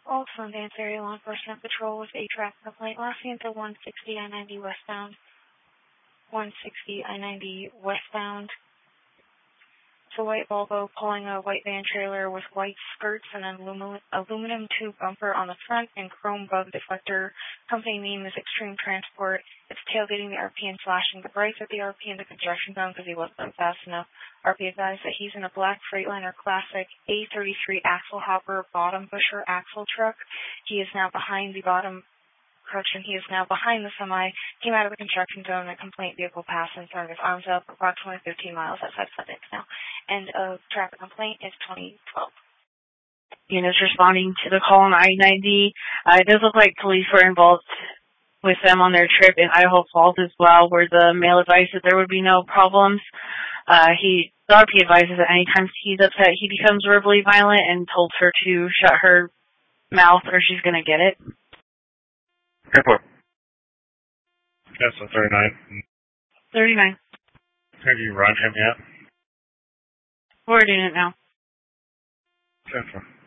All Sundance area law enforcement patrol with a traffic complaint last seen at 160 I-90 westbound. 160 I-90 westbound. It's a white Volvo pulling a white van trailer with white skirts and an aluminum tube bumper on the front and chrome bug deflector. Company name is Extreme Transport. It's tailgating the RP and flashing the brights at the RP in the construction zone because he wasn't fast enough. RP advised that he's in a black Freightliner Classic A33 axle hopper bottom pusher axle truck. He is now behind the he is now behind the semi, came out of the construction zone, and a complaint vehicle passed and throwing his arms up approximately 15 miles outside Sundance now. End of traffic complaint is 2012. Units responding to the call on I-90. It does look like police were involved with them on their trip in Idaho Falls as well, where the male advised that there would be no problems. The RP advises that anytime he's upset, he becomes verbally violent and told her to shut her mouth or she's going to get it. Airport. Yes, 39. 39. Have you run him yet? We're doing it now. 10-4.